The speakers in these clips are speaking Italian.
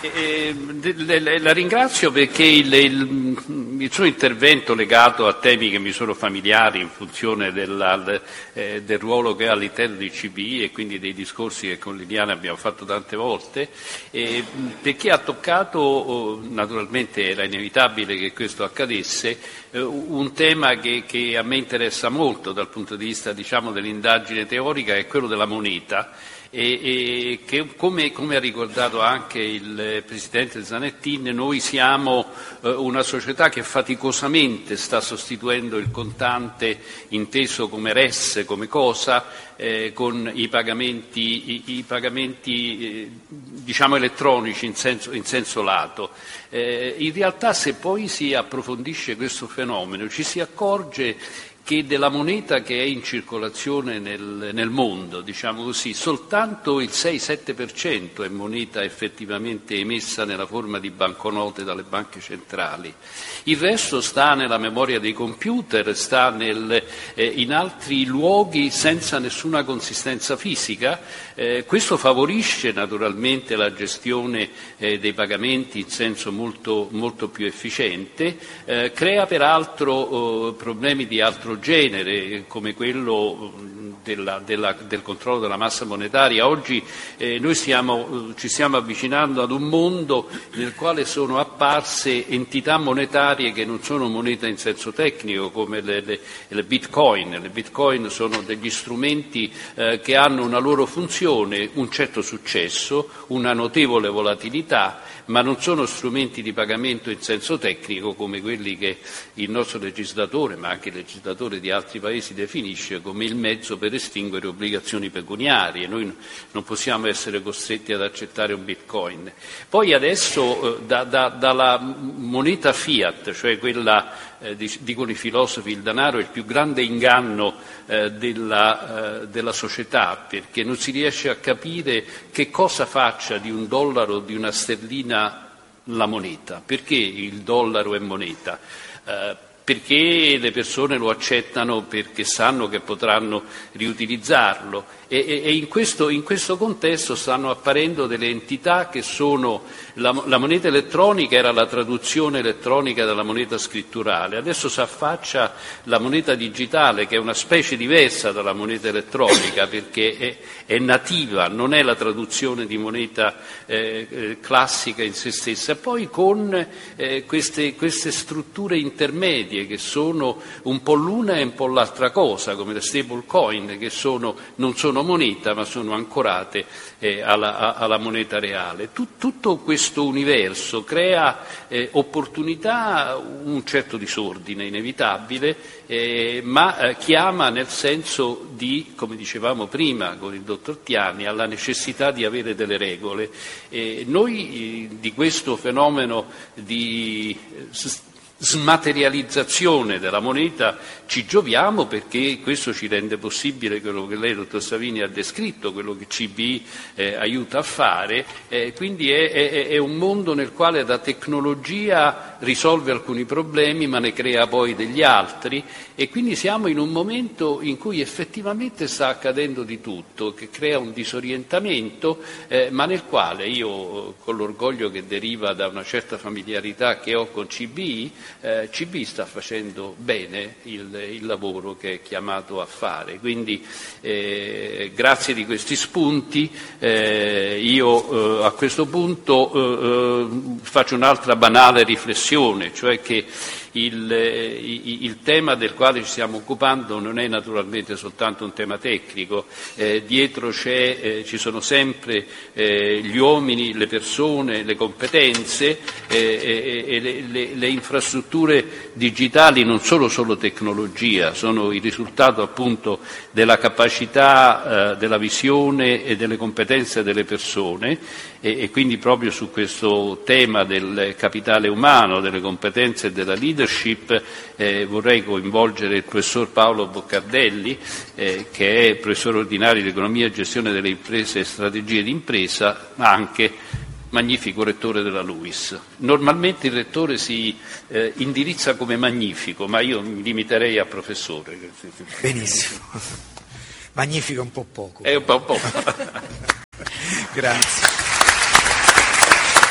La ringrazio perché il suo intervento legato a temi che mi sono familiari in funzione del ruolo che ha all'interno di CBI e quindi dei discorsi che con Liliana abbiamo fatto tante volte, perché ha toccato, naturalmente era inevitabile che questo accadesse, un tema che a me interessa molto dal punto di vista, diciamo, dell'indagine teorica, è quello della moneta. E che come ha ricordato anche il Presidente Zanettin, noi siamo una società che faticosamente sta sostituendo il contante inteso come res, come cosa, con i pagamenti diciamo elettronici in senso lato. In realtà, se poi si approfondisce questo fenomeno, ci si accorge che della moneta che è in circolazione nel mondo, diciamo così, soltanto il 6-7% è moneta effettivamente emessa nella forma di banconote dalle banche centrali. Il resto sta nella memoria dei computer, sta in altri luoghi senza nessuna consistenza fisica. Questo favorisce naturalmente la gestione dei pagamenti in senso molto, molto più efficiente, crea peraltro problemi di altro genere, come quello del controllo della massa monetaria. Oggi noi ci stiamo avvicinando ad un mondo nel quale sono apparse entità monetarie che non sono moneta in senso tecnico, come le bitcoin. Le bitcoin sono degli strumenti che hanno una loro funzione, un certo successo, una notevole volatilità, ma non sono strumenti di pagamento in senso tecnico come quelli che il nostro legislatore, ma anche il legislatore di altri paesi, definisce come il mezzo per estinguere obbligazioni pecuniarie. Noi non possiamo essere costretti ad accettare un bitcoin. Poi adesso dalla moneta fiat, cioè quella, dicono i filosofi, il denaro è il più grande inganno della società, perché non si riesce a capire che cosa faccia di un dollaro o di una sterlina la moneta. Perché il dollaro è moneta? Perché le persone lo accettano perché sanno che potranno riutilizzarlo e in questo contesto stanno apparendo delle entità che sono la moneta elettronica. Era la traduzione elettronica della moneta scritturale, adesso si affaccia la moneta digitale, che è una specie diversa dalla moneta elettronica perché è nativa, non è la traduzione di moneta classica in se stessa, e poi con queste strutture intermedie che sono un po' l'una e un po' l'altra cosa, come le stable coin, che non sono moneta ma sono ancorate alla moneta reale. Tutto questo universo crea opportunità, un certo disordine inevitabile, ma chiama nel senso di, come dicevamo prima con il dottor Tiani, alla necessità di avere delle regole. Noi di questo fenomeno di smaterializzazione della moneta ci gioviamo, perché questo ci rende possibile quello che lei, dottor Savini, ha descritto, quello che CBI aiuta a fare, quindi è un mondo nel quale la tecnologia risolve alcuni problemi ma ne crea poi degli altri, e quindi siamo in un momento in cui effettivamente sta accadendo di tutto, che crea un disorientamento, ma nel quale io, con l'orgoglio che deriva da una certa familiarità che ho con CBI sta facendo bene il lavoro che è chiamato a fare. Quindi grazie di questi spunti io a questo punto faccio un'altra banale riflessione, cioè che il tema del quale ci stiamo occupando non è naturalmente soltanto un tema tecnico, dietro ci sono sempre gli uomini, le persone, le competenze e le infrastrutture digitali non sono solo tecnologia, sono il risultato appunto della capacità, della visione e delle competenze delle persone, e quindi proprio su questo tema del capitale umano, delle competenze e della leadership vorrei coinvolgere il professor Paolo Boccardelli, che è professore ordinario di economia e gestione delle imprese e strategie d'impresa, ma anche magnifico rettore della LUISS. Normalmente il rettore si indirizza come magnifico, ma io mi limiterei a professore. Benissimo. Magnifico è un po' poco. È un po' poco. Grazie.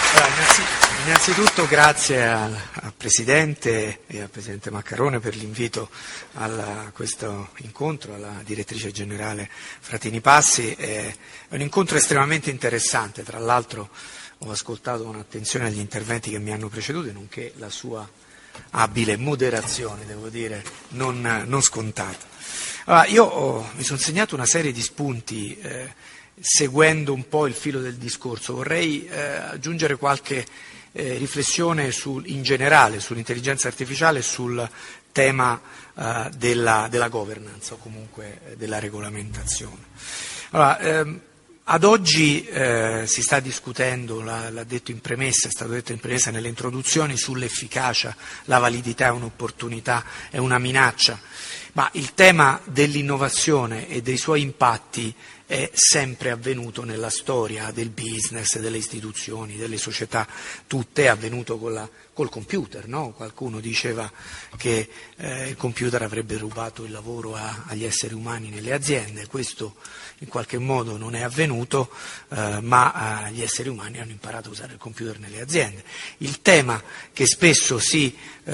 Innanzitutto grazie al Presidente e al Presidente Maccarone per l'invito a questo incontro, alla Direttrice Generale Fratini Passi. È un incontro estremamente interessante, tra l'altro ho ascoltato con attenzione gli interventi che mi hanno preceduto, nonché la sua abile moderazione, devo dire, non scontata. Allora, io mi sono segnato una serie di spunti seguendo un po' il filo del discorso. Vorrei aggiungere qualche riflessione in generale sull'intelligenza artificiale e sul tema della governance o comunque della regolamentazione. Allora, ad oggi si sta discutendo, l'ha detto in premessa, è stato detto in premessa nelle introduzioni, sull'efficacia, la validità è un'opportunità, è una minaccia, ma il tema dell'innovazione e dei suoi impatti è sempre avvenuto nella storia del business, delle istituzioni, delle società, tutte è avvenuto col computer, no? Qualcuno diceva che il computer avrebbe rubato il lavoro agli esseri umani nelle aziende, questo in qualche modo non è avvenuto, ma gli esseri umani hanno imparato a usare il computer nelle aziende. Il tema che spesso si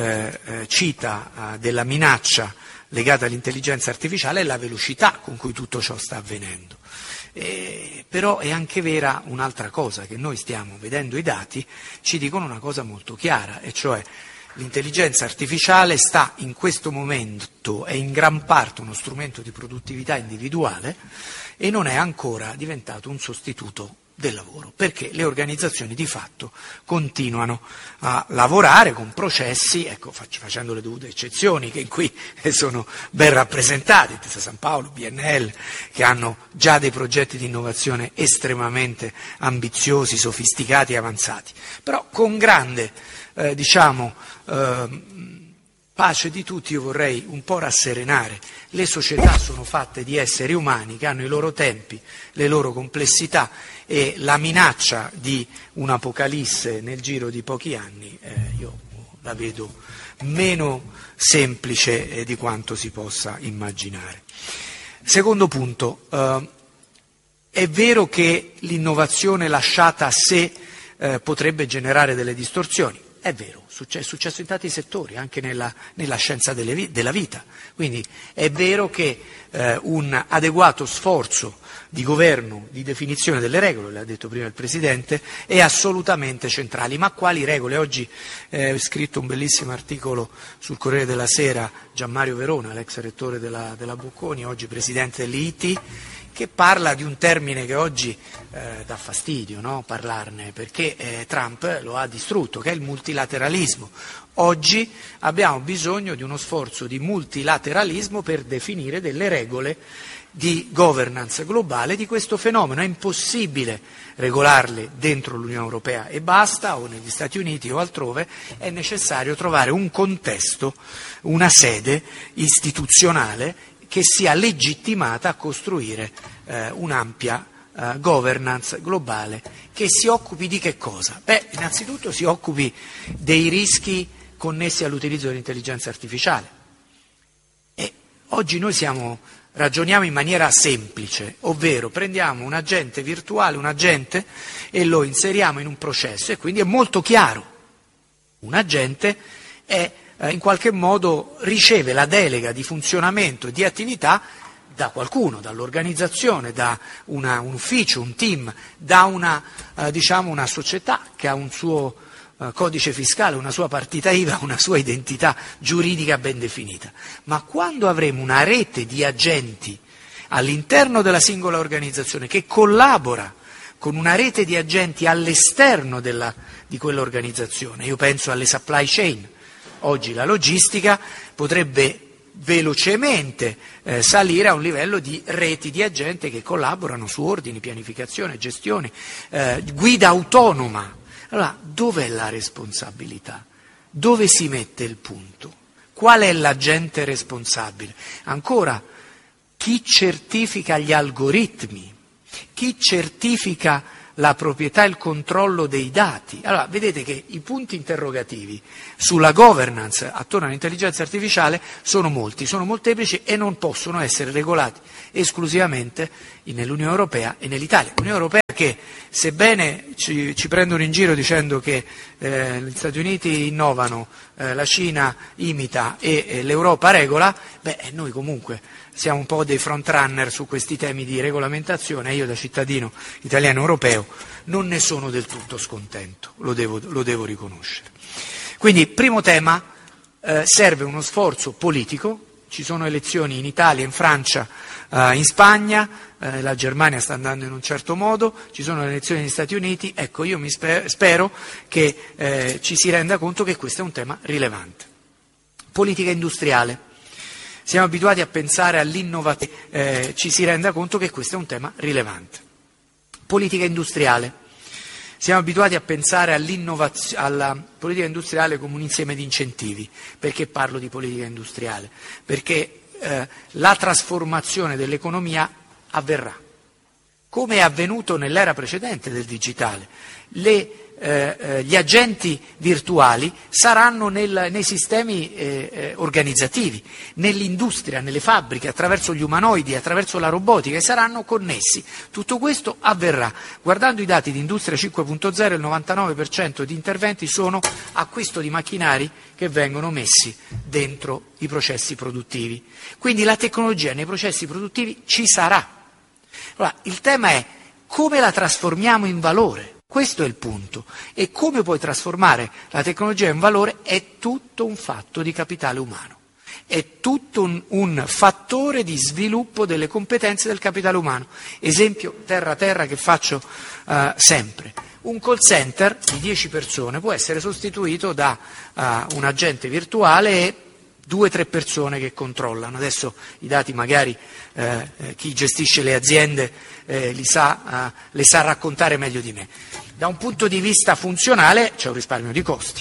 cita della minaccia legata all'intelligenza artificiale è la velocità con cui tutto ciò sta avvenendo. Però è anche vera un'altra cosa, che noi stiamo vedendo i dati, ci dicono una cosa molto chiara, e cioè l'intelligenza artificiale sta in questo momento, è in gran parte uno strumento di produttività individuale e non è ancora diventato un sostituto del lavoro, perché le organizzazioni di fatto continuano a lavorare con processi, ecco, facendo le dovute eccezioni che qui sono ben rappresentati, Intesa San Paolo, BNL, che hanno già dei progetti di innovazione estremamente ambiziosi, sofisticati e avanzati, però con grande pace di tutti io vorrei un po' rasserenare. Le società sono fatte di esseri umani che hanno i loro tempi, le loro complessità, e la minaccia di un'apocalisse nel giro di pochi anni io la vedo meno semplice di quanto si possa immaginare. Secondo punto, è vero che l'innovazione lasciata a sé potrebbe generare delle distorsioni. È vero, è successo in tanti settori, anche nella scienza della vita. Quindi è vero che un adeguato sforzo di governo, di definizione delle regole, l'ha detto prima il Presidente, è assolutamente centrale. Ma quali regole? Oggi ho scritto un bellissimo articolo sul Corriere della Sera Gianmario Verona, l'ex rettore della Bocconi, oggi Presidente dell'IIT, che parla di un termine che oggi dà fastidio, no? Parlarne, perché Trump lo ha distrutto, che è il multilateralismo. Oggi abbiamo bisogno di uno sforzo di multilateralismo per definire delle regole di governance globale di questo fenomeno. È impossibile regolarle dentro l'Unione Europea e basta, o negli Stati Uniti o altrove, è necessario trovare un contesto, una sede istituzionale che sia legittimata a costruire un'ampia governance globale che si occupi di che cosa? Beh, innanzitutto si occupi dei rischi connessi all'utilizzo dell'intelligenza artificiale. E oggi noi ragioniamo in maniera semplice, ovvero prendiamo un agente virtuale, un agente, e lo inseriamo in un processo, e quindi è molto chiaro. Un agente in qualche modo riceve la delega di funzionamento e di attività da qualcuno, dall'organizzazione, da un ufficio, un team, da una società che ha un suo codice fiscale, una sua partita IVA, una sua identità giuridica ben definita. Ma quando avremo una rete di agenti all'interno della singola organizzazione che collabora con una rete di agenti all'esterno di quell'organizzazione, io penso alle supply chain, oggi la logistica potrebbe velocemente salire a un livello di reti di agenti che collaborano su ordini, pianificazione, gestione, guida autonoma. Allora, dov'è la responsabilità? Dove si mette il punto? Qual è l'agente responsabile? Ancora, chi certifica gli algoritmi? Chi certifica la proprietà e il controllo dei dati. Allora, vedete che i punti interrogativi sulla governance attorno all'intelligenza artificiale sono molti, sono molteplici e non possono essere regolati esclusivamente nell'Unione Europea e nell'Italia. L'Unione Europea che, sebbene ci prendono in giro dicendo che gli Stati Uniti innovano, la Cina imita e l'Europa regola, noi comunque siamo un po' dei frontrunner su questi temi di regolamentazione e io da cittadino italiano europeo non ne sono del tutto scontento, lo devo riconoscere. Quindi, primo tema, serve uno sforzo politico, ci sono elezioni in Italia, in Francia, in Spagna, la Germania sta andando in un certo modo, ci sono le elezioni negli Stati Uniti, ecco io spero che ci si renda conto che questo è un tema rilevante. Politica industriale. Siamo abituati a pensare all'innovazione, ci si renda conto che questo è un tema rilevante. Politica industriale. Siamo abituati a pensare alla politica industriale come un insieme di incentivi. Perché parlo di politica industriale? Perché la trasformazione dell'economia avverrà, come è avvenuto nell'era precedente del digitale. Gli agenti virtuali saranno nei sistemi organizzativi, nell'industria, nelle fabbriche, attraverso gli umanoidi, attraverso la robotica, e saranno connessi. Tutto questo avverrà. Guardando i dati di Industria 5.0, il 99% di interventi sono acquisto di macchinari che vengono messi dentro i processi produttivi. Quindi la tecnologia nei processi produttivi ci sarà. Allora, il tema è come la trasformiamo in valore. Questo è il punto. E come puoi trasformare la tecnologia in valore è tutto un fatto di capitale umano. È tutto un fattore di sviluppo delle competenze del capitale umano. Esempio terra che faccio sempre. Un call center di 10 persone può essere sostituito da un agente virtuale e 2-3 persone che controllano. Adesso i dati magari chi gestisce le aziende le sa raccontare meglio di me. Da un punto di vista funzionale c'è un risparmio di costi.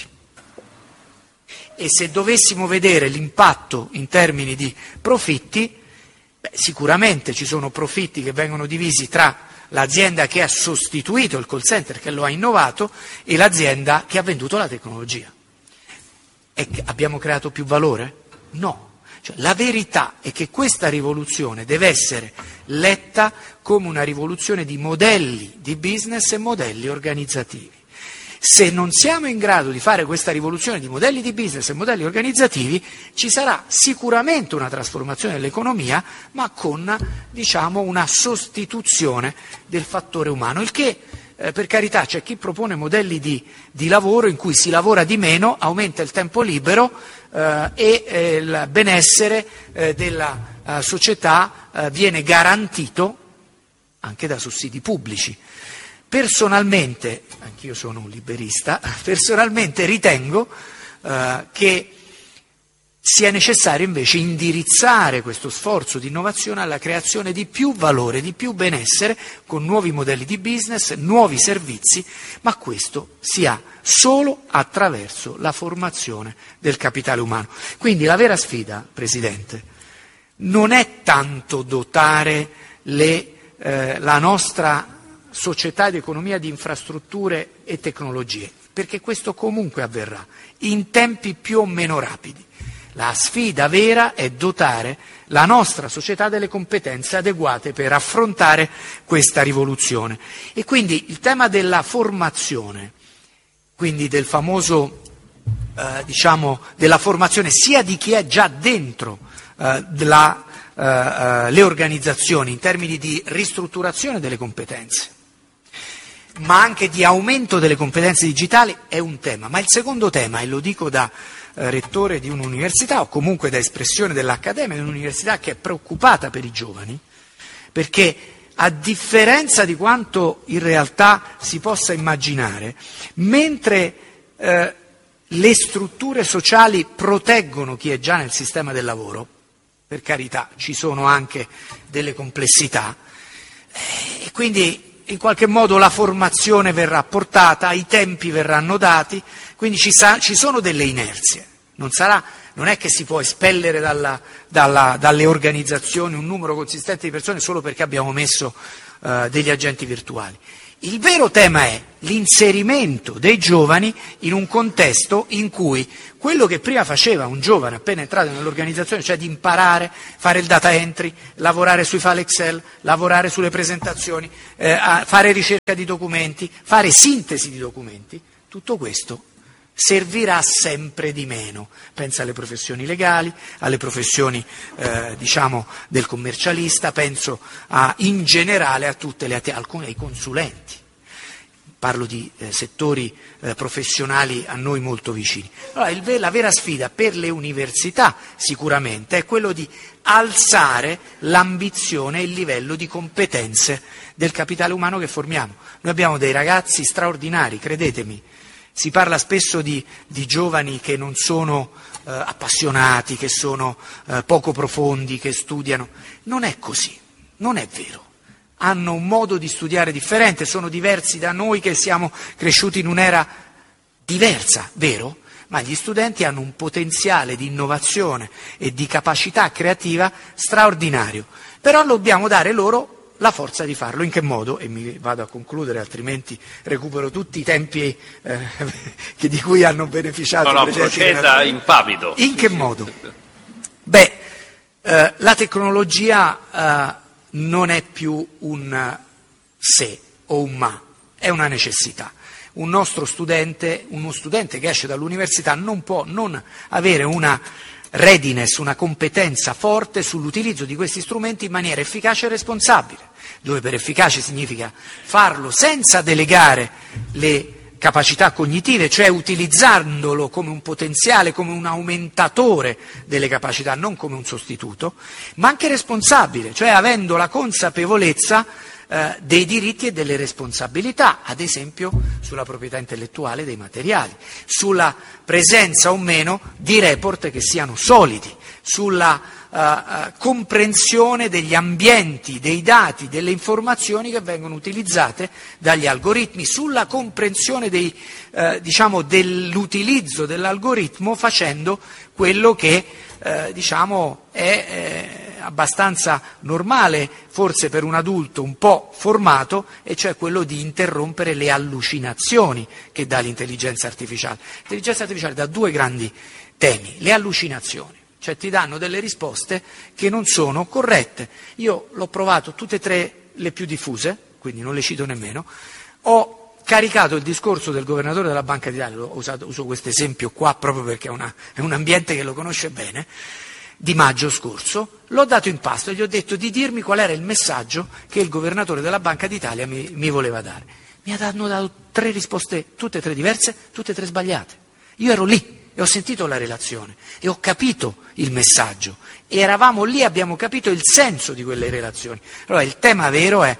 E se dovessimo vedere l'impatto in termini di profitti, sicuramente ci sono profitti che vengono divisi tra l'azienda che ha sostituito il call center, che lo ha innovato, e l'azienda che ha venduto la tecnologia. E abbiamo creato più valore? No. Cioè, la verità è che questa rivoluzione deve essere letta come una rivoluzione di modelli di business e modelli organizzativi. Se non siamo in grado di fare questa rivoluzione di modelli di business e modelli organizzativi, ci sarà sicuramente una trasformazione dell'economia, ma con, una sostituzione del fattore umano, il che per carità c'è chi propone modelli di lavoro in cui si lavora di meno, aumenta il tempo libero e il benessere della società viene garantito anche da sussidi pubblici. Personalmente, anch'io sono un liberista, personalmente ritengo che sia necessario invece indirizzare questo sforzo di innovazione alla creazione di più valore, di più benessere, con nuovi modelli di business, nuovi servizi, ma questo si ha solo attraverso la formazione del capitale umano. Quindi la vera sfida, Presidente, non è tanto dotare la nostra società ed economia di infrastrutture e tecnologie, perché questo comunque avverrà in tempi più o meno rapidi. La sfida vera è dotare la nostra società delle competenze adeguate per affrontare questa rivoluzione. E quindi il tema della formazione, quindi del famoso, della formazione sia di chi è già dentro le organizzazioni in termini di ristrutturazione delle competenze, ma anche di aumento delle competenze digitali è un tema. Ma il secondo tema, e lo dico da rettore di un'università o comunque da espressione dell'accademia di un'università che è preoccupata per i giovani, perché a differenza di quanto in realtà si possa immaginare, mentre le strutture sociali proteggono chi è già nel sistema del lavoro, per carità ci sono anche delle complessità, e quindi in qualche modo la formazione verrà portata, i tempi verranno dati, quindi ci sono delle inerzie. Non è che si può espellere dalle organizzazioni un numero consistente di persone solo perché abbiamo messo degli agenti virtuali. Il vero tema è l'inserimento dei giovani in un contesto in cui quello che prima faceva un giovane appena entrato nell'organizzazione, cioè di imparare, fare il data entry, lavorare sui file Excel, lavorare sulle presentazioni, fare ricerca di documenti, fare sintesi di documenti, tutto questo servirà sempre di meno. Pensa alle professioni legali, alle professioni del commercialista, penso in generale a tutte alcune ai consulenti. Parlo di settori professionali a noi molto vicini. Allora, la vera sfida per le università sicuramente è quello di alzare l'ambizione e il livello di competenze del capitale umano che formiamo. Noi abbiamo dei ragazzi straordinari, credetemi. Si parla spesso di giovani che non sono appassionati, che sono poco profondi, che studiano. Non è così, non è vero. Hanno un modo di studiare differente, sono diversi da noi che siamo cresciuti in un'era diversa, vero? Ma gli studenti hanno un potenziale di innovazione e di capacità creativa straordinario. Però dobbiamo dare loro la forza di farlo. In che modo? E mi vado a concludere, altrimenti recupero tutti i tempi di cui hanno beneficiato. No, proceda impavido. In che modo? Beh, la tecnologia non è più un se o un ma, è una necessità. Uno studente che esce dall'università non può non avere una readiness, una competenza forte sull'utilizzo di questi strumenti in maniera efficace e responsabile, dove per efficace significa farlo senza delegare le capacità cognitive, cioè utilizzandolo come un potenziale, come un aumentatore delle capacità, non come un sostituto, ma anche responsabile, cioè avendo la consapevolezza dei diritti e delle responsabilità, ad esempio sulla proprietà intellettuale dei materiali, sulla presenza o meno di report che siano solidi, sulla comprensione degli ambienti, dei dati, delle informazioni che vengono utilizzate dagli algoritmi, sulla comprensione dell'utilizzo dell'algoritmo facendo quello che è abbastanza normale, forse per un adulto un po' formato, e cioè quello di interrompere le allucinazioni che dà l'intelligenza artificiale. L'intelligenza artificiale dà due grandi temi: le allucinazioni, cioè ti danno delle risposte che non sono corrette. Io l'ho provato tutte e tre le più diffuse, quindi non le cito nemmeno. Ho caricato il discorso del governatore della Banca d'Italia, uso questo esempio qua proprio perché è un ambiente che lo conosce bene, di maggio scorso, l'ho dato in pasto e gli ho detto di dirmi qual era il messaggio che il governatore della Banca d'Italia mi voleva dare. Hanno dato tre risposte, tutte e tre diverse, tutte e tre sbagliate. Io ero lì e ho sentito la relazione e ho capito il messaggio. E eravamo lì, abbiamo capito il senso di quelle relazioni. Allora il tema vero è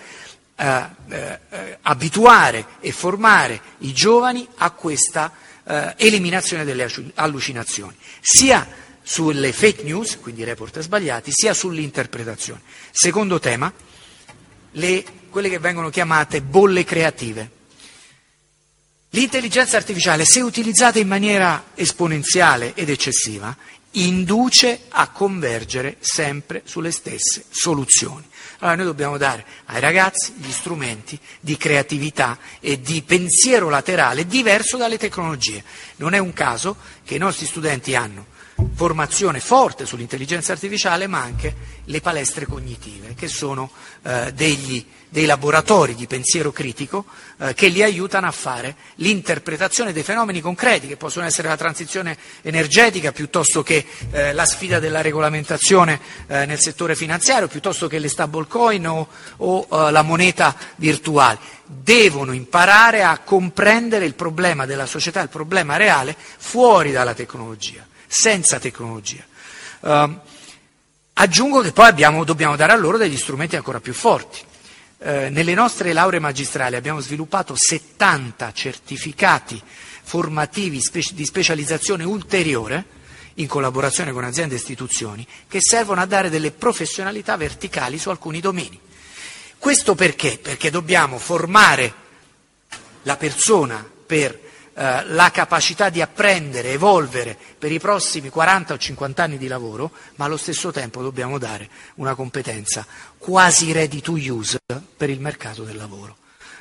abituare e formare i giovani a questa eliminazione delle allucinazioni, sia sulle fake news, quindi report sbagliati, sia sull'interpretazione. Secondo tema, quelle che vengono chiamate bolle creative. L'intelligenza artificiale, se utilizzata in maniera esponenziale ed eccessiva, induce a convergere sempre sulle stesse soluzioni. Allora noi dobbiamo dare ai ragazzi gli strumenti di creatività e di pensiero laterale diverso dalle tecnologie. Non è un caso che i nostri studenti hanno formazione forte sull'intelligenza artificiale, ma anche le palestre cognitive, che sono dei laboratori di pensiero critico che li aiutano a fare l'interpretazione dei fenomeni concreti, che possono essere la transizione energetica, piuttosto che la sfida della regolamentazione nel settore finanziario, piuttosto che le stablecoin o la moneta virtuale. Devono imparare a comprendere il problema della società, il problema reale, fuori dalla tecnologia, senza tecnologia. Aggiungo che poi dobbiamo dare a loro degli strumenti ancora più forti. Nelle nostre lauree magistrali abbiamo sviluppato 70 certificati formativi di specializzazione ulteriore, in collaborazione con aziende e istituzioni, che servono a dare delle professionalità verticali su alcuni domeni. Questo perché? Perché dobbiamo formare la persona per la capacità di apprendere, evolvere per i prossimi 40 o 50 anni di lavoro, ma allo stesso tempo dobbiamo dare una competenza quasi ready to use per il mercato del lavoro.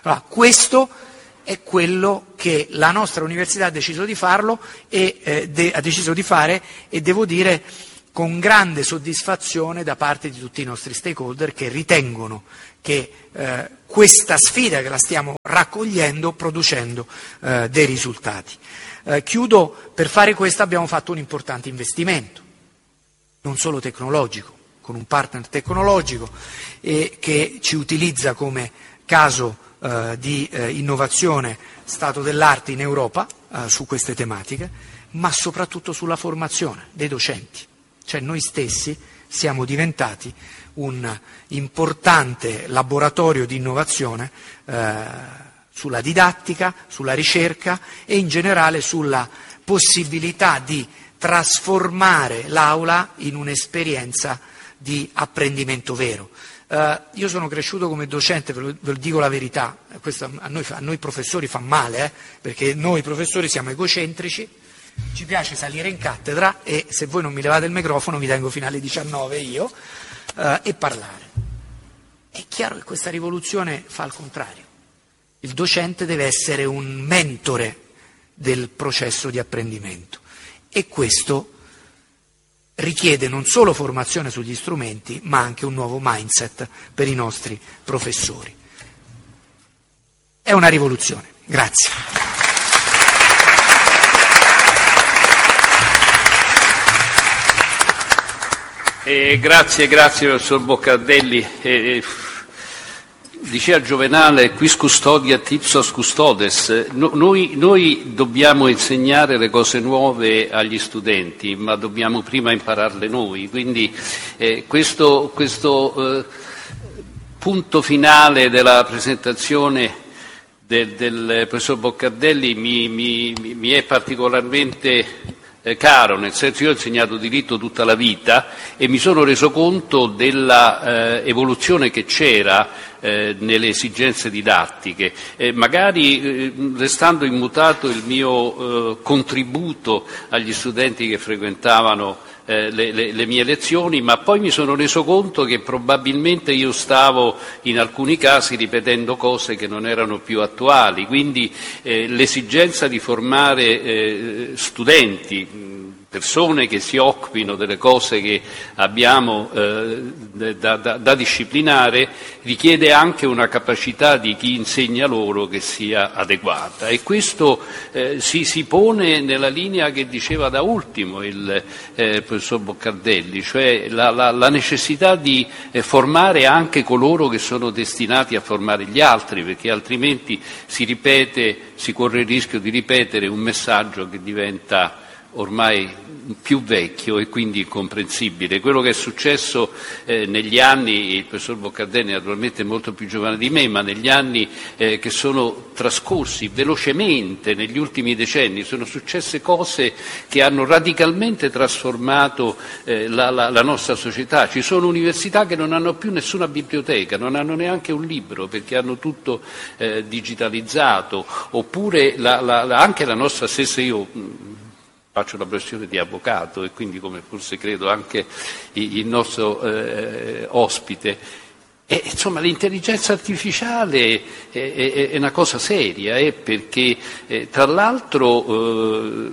Allora, questo è quello che la nostra università ha deciso di farlo ha deciso di fare, e devo dire con grande soddisfazione da parte di tutti i nostri stakeholder, che ritengono che questa sfida, che la stiamo raccogliendo, producendo dei risultati. Chiudo: per fare questo abbiamo fatto un importante investimento, non solo tecnologico, con un partner tecnologico che ci utilizza come caso di innovazione stato dell'arte in Europa su queste tematiche, ma soprattutto sulla formazione dei docenti. Cioè noi stessi siamo diventati un importante laboratorio di innovazione sulla didattica, sulla ricerca e in generale sulla possibilità di trasformare l'aula in un'esperienza di apprendimento vero. Io sono cresciuto come docente, ve lo dico la verità, questo a noi professori fa male, perché noi professori siamo egocentrici, ci piace salire in cattedra e se voi non mi levate il microfono mi tengo fino alle 19 io e parlare. È chiaro che questa rivoluzione fa il contrario. Il docente deve essere un mentore del processo di apprendimento e questo richiede non solo formazione sugli strumenti, ma anche un nuovo mindset per i nostri professori. È una rivoluzione. Grazie. Grazie professor Boccardelli. Diceva Giovenale, quis custodiat ipsos custodes. Noi dobbiamo insegnare le cose nuove agli studenti, ma dobbiamo prima impararle noi. Quindi questo punto finale della presentazione del professor Boccardelli mi è particolarmente caro, nel senso io ho insegnato diritto tutta la vita e mi sono reso conto della evoluzione che c'era nelle esigenze didattiche. Magari restando immutato il mio contributo agli studenti che frequentavano le mie lezioni, ma poi mi sono reso conto che probabilmente io stavo in alcuni casi ripetendo cose che non erano più attuali, quindi l'esigenza di formare studenti, persone che si occupino delle cose che abbiamo da disciplinare, richiede anche una capacità di chi insegna loro che sia adeguata, e questo si pone nella linea che diceva da ultimo il professor Boccardelli, cioè la necessità di formare anche coloro che sono destinati a formare gli altri, perché altrimenti si corre il rischio di ripetere un messaggio che diventa ormai più vecchio e quindi incomprensibile. Quello che è successo negli anni, il professor Boccardelli naturalmente è molto più giovane di me, ma negli anni che sono trascorsi velocemente, negli ultimi decenni, sono successe cose che hanno radicalmente trasformato la nostra società. Ci sono università che non hanno più nessuna biblioteca, non hanno neanche un libro perché hanno tutto digitalizzato, oppure anche la nostra stessa, io faccio la professione di avvocato e quindi, come forse credo anche il nostro ospite, insomma l'intelligenza artificiale è una cosa seria, perché tra l'altro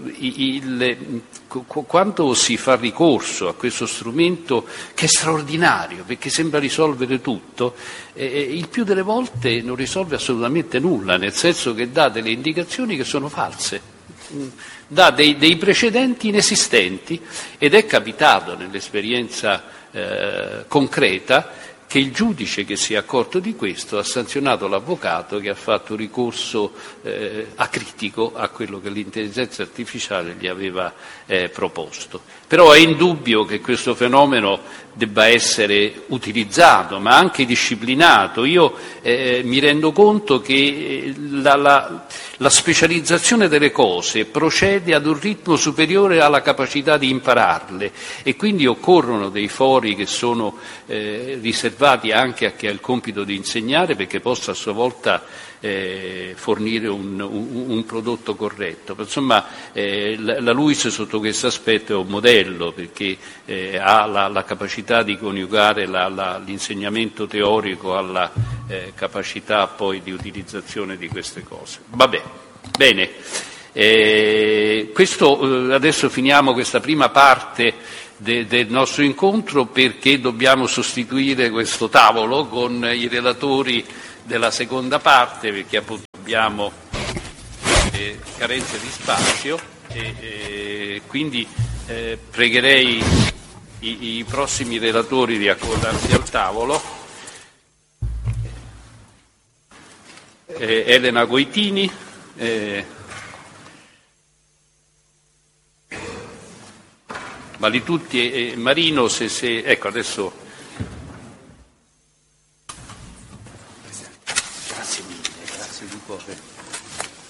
quando si fa ricorso a questo strumento, che è straordinario perché sembra risolvere tutto, il più delle volte non risolve assolutamente nulla, nel senso che dà delle indicazioni che sono false, dà dei precedenti inesistenti, ed è capitato nell'esperienza concreta che il giudice che si è accorto di questo ha sanzionato l'avvocato che ha fatto ricorso acritico a quello che l'intelligenza artificiale gli aveva proposto. Però è indubbio che questo fenomeno debba essere utilizzato, ma anche disciplinato. Io mi rendo conto che la specializzazione delle cose procede ad un ritmo superiore alla capacità di impararle, e quindi occorrono dei fori che sono riservati anche a chi ha il compito di insegnare, perché possa a sua volta fornire un prodotto corretto. Insomma, la LUISS sotto questo aspetto è un modello, perché ha la capacità di coniugare l'insegnamento teorico alla capacità poi di utilizzazione di queste cose. Vabbè, bene. Adesso finiamo questa prima parte del nostro incontro, perché dobbiamo sostituire questo tavolo con i relatori della seconda parte, perché appunto abbiamo carenze di spazio e quindi pregherei i prossimi relatori di accodarsi al tavolo. Elena Goitini, Malitutti e Marino, ecco adesso